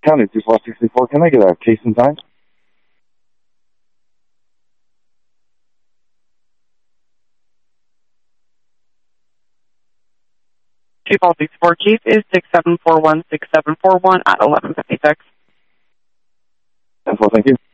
County 2464. Can I get a case and time? Chief All 64 Chief is 6741-6741 at 1156. That's all, thank you.